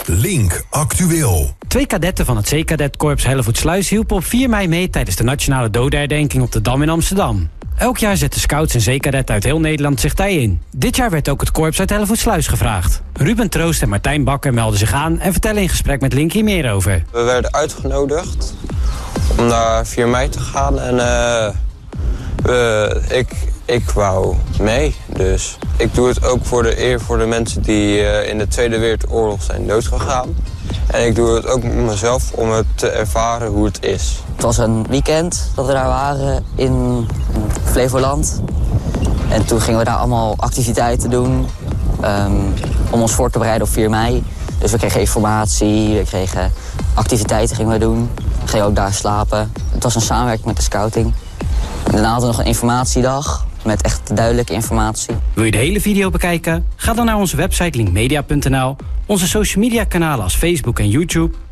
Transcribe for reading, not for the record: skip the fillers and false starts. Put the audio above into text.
Link Actueel. 2 kadetten van het Zeekadetkorps Hellevoetsluis hielpen op 4 mei mee tijdens de nationale dodenherdenking op de Dam in Amsterdam. Elk jaar zetten scouts en zeekadetten uit heel Nederland zich in. Dit jaar werd ook het korps uit Hellevoetsluis gevraagd. Ruben Troost en Martijn Bakker melden zich aan en vertellen in gesprek met Link hier meer over. We werden uitgenodigd om naar 4 mei te gaan en ik wou mee. Dus ik doe het ook voor de eer voor de mensen die in de Tweede Wereldoorlog zijn doodgegaan. En ik doe het ook met mezelf om het te ervaren hoe het is. Het was een weekend dat we daar waren in Flevoland. En toen gingen we daar allemaal activiteiten doen om ons voor te bereiden op 4 mei. Dus we kregen informatie, we kregen activiteiten gingen we doen. We gingen ook daar slapen. Het was een samenwerking met de scouting. En daarna hadden we nog een informatiedag met echt duidelijke informatie. Wil je de hele video bekijken? Ga dan naar onze website linkmedia.nl, onze social media kanalen als Facebook en YouTube